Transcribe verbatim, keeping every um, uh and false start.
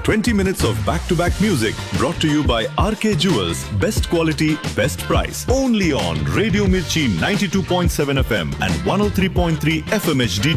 twenty minutes of back-to-back music brought to you by R K Jewels. Best quality, best price. Only on Radio Mirchi ninety-two point seven F M and one oh three point three F M H D